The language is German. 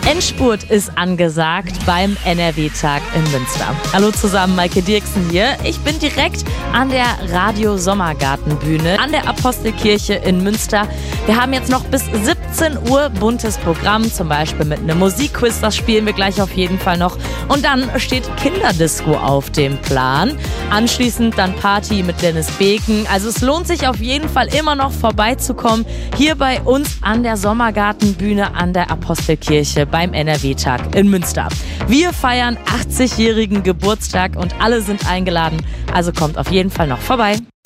Endspurt ist angesagt beim NRW-Tag in Münster. Hallo zusammen, Maike Dirksen hier. Ich bin direkt an der Radio-Sommergarten-Bühne an der Apostelkirche in Münster. Wir haben jetzt noch bis 17 Uhr buntes Programm, zum Beispiel mit einem Musikquiz, das spielen wir gleich auf jeden Fall noch. Und dann steht Kinderdisco auf dem Plan. Anschließend dann Party mit Dennis Beken. Also es lohnt sich auf jeden Fall immer noch vorbeizukommen, hier bei uns an der Sommergartenbühne an der Apostelkirche beim NRW-Tag in Münster. Wir feiern 80-jährigen Geburtstag und alle sind eingeladen, also kommt auf jeden Fall noch vorbei.